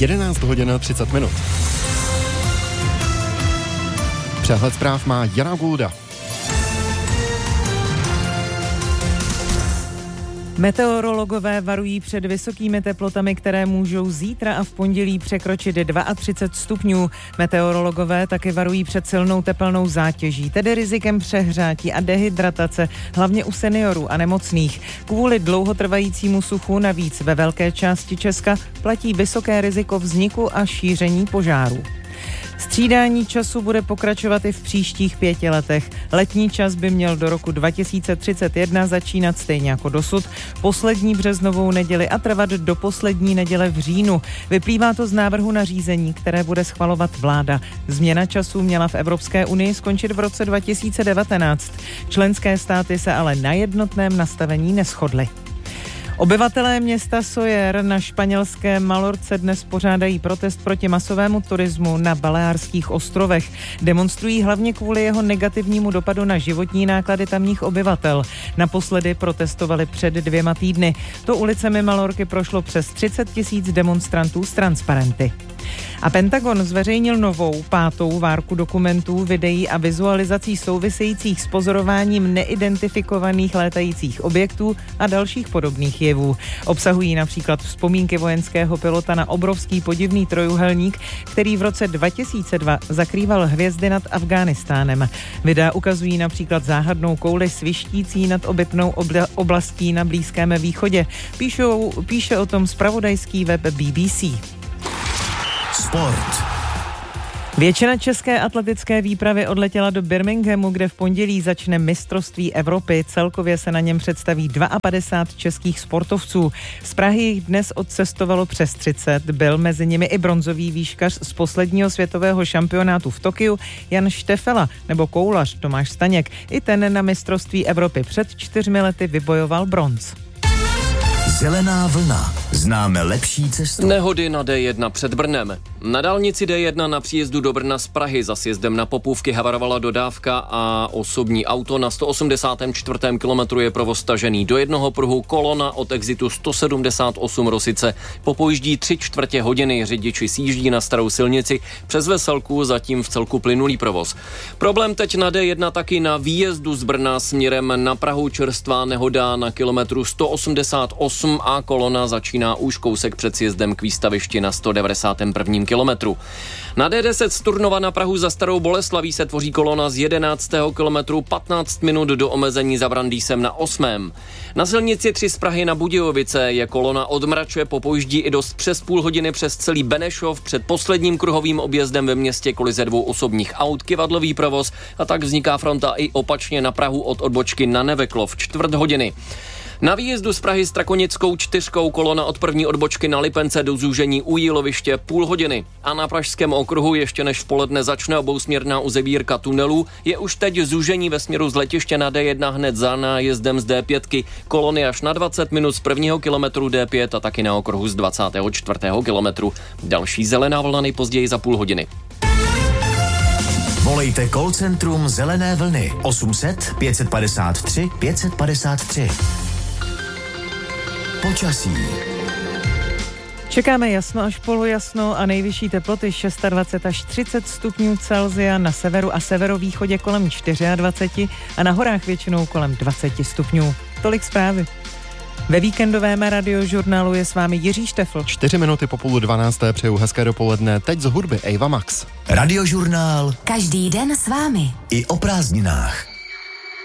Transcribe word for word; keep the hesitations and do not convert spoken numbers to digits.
jedenáct hodin třicet minut. Přehled zpráv má Jana Gulda. Meteorologové varují před vysokými teplotami, které můžou zítra a v pondělí překročit třicet dva stupňů. Meteorologové taky varují před silnou tepelnou zátěží, tedy rizikem přehřátí a dehydratace, hlavně u seniorů a nemocných. Kvůli dlouhotrvajícímu suchu navíc ve velké části Česka platí vysoké riziko vzniku a šíření požárů. Střídání času bude pokračovat i v příštích pěti letech. Letní čas by měl do roku dva tisíce třicet jedna začínat stejně jako dosud, poslední březnovou neděli a trvat do poslední neděle v říjnu. Vyplývá to z návrhu nařízení, které bude schvalovat vláda. Změna času měla v Evropské unii skončit v roce dva tisíce devatenáct. Členské státy se ale na jednotném nastavení neshodly. Obyvatelé města Sóller na španělském Malorce dnes pořádají protest proti masovému turismu na Baleárských ostrovech. Demonstrují hlavně kvůli jeho negativnímu dopadu na životní náklady tamních obyvatel. Naposledy protestovali před dvěma týdny. To ulicemi Malorky prošlo přes třicet tisíc demonstrantů s transparenty. A Pentagon zveřejnil novou, pátou várku dokumentů, videí a vizualizací souvisejících s pozorováním neidentifikovaných létajících objektů a dalších podobných jevů. Obsahují například vzpomínky vojenského pilota na obrovský podivný trojúhelník, který v roce dva tisíce dva zakrýval hvězdy nad Afghánistánem. Videa ukazují například záhadnou kouli svištící nad obytnou obla- oblastí na Blízkém východě. Píšou, píše o tom zpravodajský web B B C. Sport. Většina české atletické výpravy odletěla do Birminghamu, kde v pondělí začne mistrovství Evropy. Celkově se na něm představí padesát dva českých sportovců. Z Prahy jich dnes odcestovalo přes třicet. Byl mezi nimi i bronzový výškař z posledního světového šampionátu v Tokiu Jan Štefela nebo koulař Tomáš Staněk. I ten na mistrovství Evropy před čtyřmi lety vybojoval bronz. Zelená vlna. Známe lepší cestu. Nehody na D jedna před Brnem. Na dálnici D jedna na příjezdu do Brna z Prahy za sjezdem na Popůvky havarovala dodávka a osobní auto. Na sto osmdesátém čtvrtém kilometru je provoz stažený do jednoho pruhu. Kolona od exitu sto sedmdesát osm Rosice popojíždí tři čtvrtě hodiny. Řidiči sjíždí na starou silnici přes Veselku, zatím v celku plynulý provoz. Problém teď na D jedna taky na výjezdu z Brna směrem na Prahu. Čerstvá nehoda na kilometru sto osmdesát osm a kolona začíná už kousek před sjezdem k výstavišti na sto devadesátém prvním kilometru. Na D deset z Turnova na Prahu za Starou Boleslaví se tvoří kolona z jedenáctého kilometru, patnáct minut do omezení za Brandýsem na osmém. Na silnici tři z Prahy na Budějovice je kolona od Mrače, popojíždí i dost přes půl hodiny přes celý Benešov, před posledním kruhovým objezdem ve městě kolize dvou osobních aut, kyvadlový provoz a tak vzniká fronta i opačně na Prahu od odbočky na Neveklov čtvrt hodiny. Na výjezdu z Prahy s Trakonickou čtyřkou kolona od první odbočky na Lipence do zúžení u Jíloviště půl hodiny. A na Pražském okruhu ještě než v poledne začne obousměrná uzavírka tunelů, je už teď zúžení ve směru z letiště na D jedna hned za nájezdem z D pět. Kolony až na dvacet minut z prvního kilometru D pět a taky na okruhu z dvacátého čtvrtého kilometru. Další zelená vlna nejpozději za půl hodiny. Volejte call centrum Zelené vlny osm set pět padesát tři pět padesát tři. Počasí. Čekáme jasno až polojasno a nejvyšší teploty dvacet šest až třicet stupňů Celsia, na severu a severovýchodě kolem dvacet čtyři a na horách většinou kolem dvacet stupňů. Tolik zprávy. Ve víkendovém radiožurnálu je s vámi Jiří Štefl. Čtyři minuty po půl dvanácté přeju hezké dopoledne. Teď z hudby Ava Max. Radiožurnál. Každý den s vámi. I o prázdninách.